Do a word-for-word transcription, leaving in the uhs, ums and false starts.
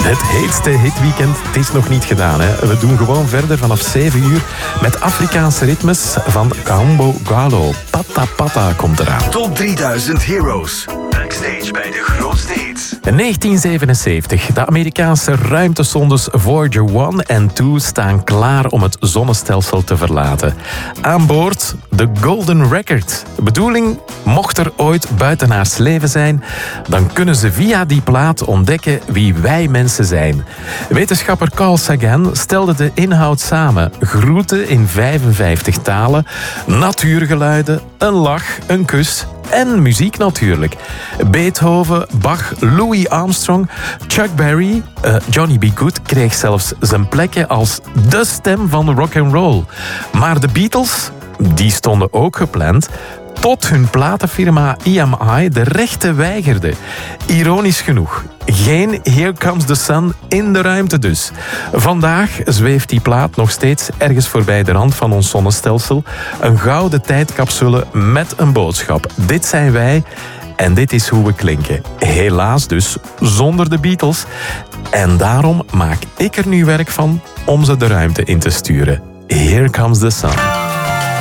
Het heetste hitweekend, het is nog niet gedaan. Hè. We doen gewoon verder vanaf zeven uur met Afrikaanse ritmes van Kaombo Galo. Pata Pata komt eraan. Top drieduizend Heroes. Backstage bij de grootste hits. negentien zevenenzeventig. De Amerikaanse ruimtesondes Voyager one en two staan klaar om het zonnestelsel te verlaten. Aan boord de Golden Record. De bedoeling, mocht er ooit buitenaards leven zijn, dan kunnen ze via die plaat ontdekken wie wij mensen zijn. Wetenschapper Carl Sagan stelde de inhoud samen. Groeten in vijfenvijftig talen, natuurgeluiden, een lach, een kus en muziek natuurlijk. Beethoven, Bach, Louis Armstrong, Chuck Berry, uh, Johnny B. Good kreeg zelfs zijn plekje als de stem van rock and roll. Maar de Beatles, die stonden ook gepland, tot hun platenfirma E M I de rechten weigerde. Ironisch genoeg, geen Here Comes the Sun in de ruimte dus. Vandaag zweeft die plaat nog steeds ergens voorbij de rand van ons zonnestelsel. Een gouden tijdcapsule met een boodschap. Dit zijn wij en dit is hoe we klinken. Helaas dus zonder de Beatles. En daarom maak ik er nu werk van om ze de ruimte in te sturen. Here Comes the Sun.